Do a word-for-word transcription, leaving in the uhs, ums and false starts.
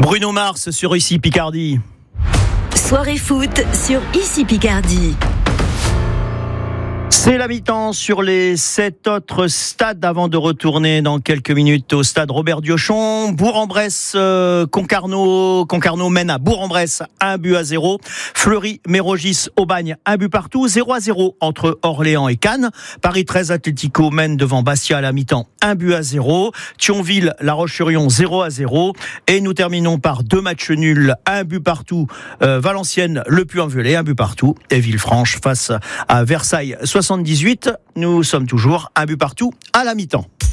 Bruno Mars sur Ici Picardie. Soirée foot sur Ici Picardie. C'est la mi-temps sur les sept autres stades avant de retourner dans quelques minutes au stade Robert Diochon. Bourg-en-Bresse, euh, Concarneau. Concarneau mène à Bourg-en-Bresse un but à zéro. Fleury-Mérogis, Aubagne, un but partout. zéro à zéro entre Orléans et Cannes. Paris treize Atlético mène devant Bastia à la mi-temps un but à zéro. Thionville, La Roche-sur-Yon zéro à zéro. Et nous terminons par deux matchs nuls, un but partout. Euh, Valenciennes, Le Puy-en-Velay, un but partout. Et Villefranche face à Versailles soixante-dix-huit. Nous sommes toujours un but partout à la mi-temps.